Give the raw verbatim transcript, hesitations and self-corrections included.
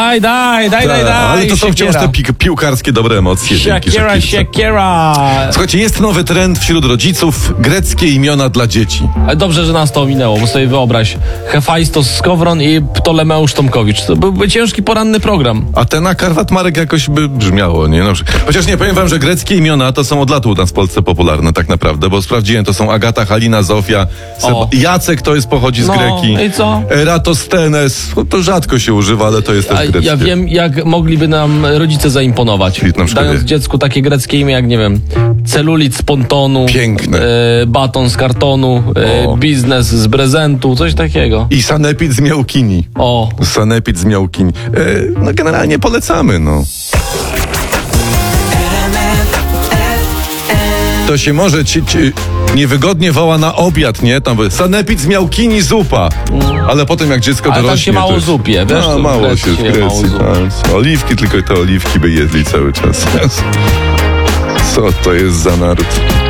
Daj, daj, daj, daj, daj. Ale to są wciąż te pi- piłkarskie dobre emocje. dzięki Shakira, Shakirce. Shakira. Słuchajcie, jest nowy trend wśród rodziców. Greckie imiona dla dzieci. Ale dobrze, że nas to ominęło, bo sobie wyobraź. Hefajstos Skowron i Ptolemeusz Tomkowicz. To byłby ciężki poranny program. Atena, Karwat, Marek jakoś by brzmiało, nie? No, chociaż nie, powiem wam, że greckie imiona to są od lat u nas w Polsce popularne tak naprawdę, bo sprawdziłem, to są Agata, Halina, Zofia, Seba- O. Jacek to jest pochodzi z No, Greki. i co? Eratosthenes, no, to rzadko się używa, ale to jest też A greckie. ja wiem, jak mogliby nam rodzice zaimponować. Czyli na przykład Dając jak? dziecku takie greckie imię, jak nie wiem, celulit z pontonu, Piękne. E, baton z kartonu, e, O. biznes z prezentu, coś takiego. I sanepid z miałkini. O, Sanepid z miałkini. E, no generalnie polecamy, no. To się może ci, ci, niewygodnie woła na obiad, nie? Tam sanepid z miałkini zupa. Ale potem jak dziecko ale tam dorośnie... się mało to jest- zupie, wiesz? No, to w mało Grecji się w się mało Grecji. zupie. A, oliwki, tylko te oliwki by jedli cały czas. Co to jest za naród?